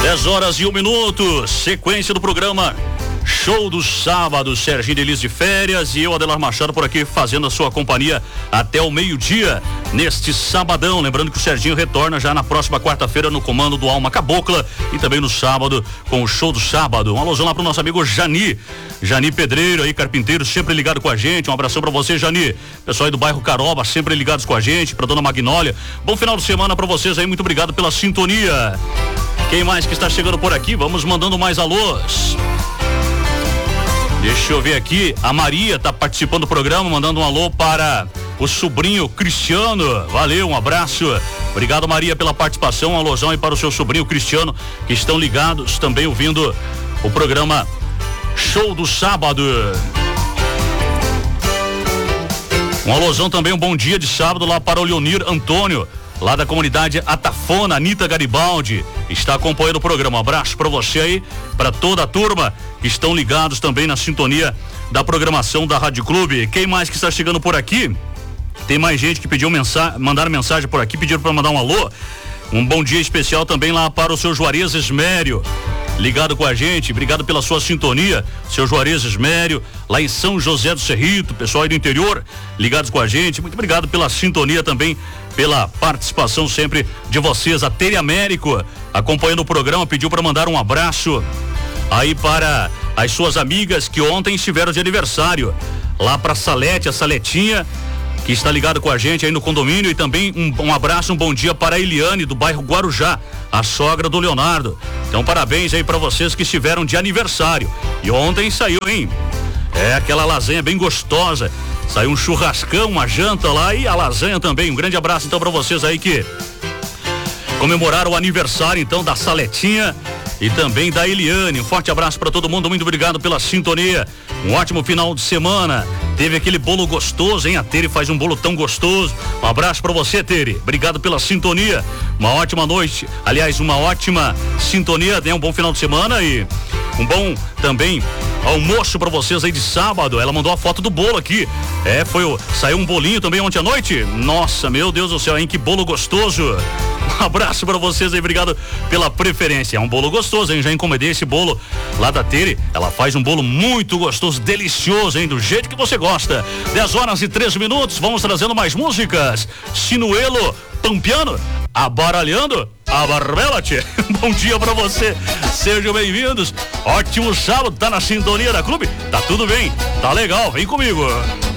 10h01, sequência do programa Show do Sábado. Serginho Elis de férias e eu, Adelar Machado, por aqui fazendo a sua companhia até o meio-dia neste sabadão. Lembrando que o Serginho retorna já na próxima quarta-feira no comando do Alma Cabocla e também no sábado com o Show do Sábado. Um alusão lá pro nosso amigo Jani Pedreiro aí, carpinteiro, sempre ligado com a gente. Um abração pra você, Jani. Pessoal aí do bairro Caroba, sempre ligados com a gente. Pra dona Magnólia, bom final de semana pra vocês aí, muito obrigado pela sintonia. Quem mais que está chegando por aqui? Vamos mandando mais alôs. Deixa eu ver aqui, a Maria está participando do programa, mandando um alô para o sobrinho Cristiano. Valeu, um abraço. Obrigado, Maria, pela participação. Um alôzão aí para o seu sobrinho Cristiano, que estão ligados também ouvindo o programa Show do Sábado. Um alôzão também, um bom dia de sábado lá para o Leonir Antônio, lá da comunidade Atafona. Anitta Garibaldi está acompanhando o programa. Um abraço para você aí, para toda a turma que estão ligados também na sintonia da programação da Rádio Clube. Quem mais que está chegando por aqui? Tem mais gente que pediu mandaram mensagem por aqui, pediram para mandar um alô. Um bom dia especial também lá para o seu Juarez Esmério, ligado com a gente. Obrigado pela sua sintonia, seu Juarez Esmério, lá em São José do Cerrito, pessoal aí do interior, ligados com a gente. Muito obrigado pela sintonia também, pela participação sempre de vocês. A Tere Américo, acompanhando o programa, pediu para mandar um abraço aí para as suas amigas que ontem estiveram de aniversário, lá para Salete, a Saletinha, que está ligado com a gente aí no condomínio. E também um abraço, um bom dia para a Eliane, do bairro Guarujá, a sogra do Leonardo. Então parabéns aí para vocês que estiveram de aniversário. E ontem saiu, hein? Aquela lasanha bem gostosa. Saiu um churrascão, uma janta lá e a lasanha também. Um grande abraço então para vocês aí que comemoraram o aniversário então da Saletinha e também da Eliane. Um forte abraço para todo mundo, muito obrigado pela sintonia. Um ótimo final de semana. Teve aquele bolo gostoso, hein? A Tere faz um bolo tão gostoso. Um abraço para você, Tere. Obrigado pela sintonia. Uma ótima noite. Aliás, uma ótima sintonia, né? Um bom final de semana e um bom também almoço para vocês aí de sábado. Ela mandou a foto do bolo aqui. Saiu um bolinho também ontem à noite. Nossa, meu Deus do céu, hein? Que bolo gostoso. Um abraço pra vocês aí, obrigado pela preferência. É um bolo gostoso, hein? Já encomendei esse bolo lá da Tere. Ela faz um bolo muito gostoso, delicioso, hein? Do jeito que você gosta. 10h13, vamos trazendo mais músicas. Sinuelo, Pampiano, abaralhando a Barbela, tchê. Bom dia pra você, sejam bem-vindos. Ótimo sábado, tá na sintonia da Clube? Tá tudo bem, tá legal, vem comigo.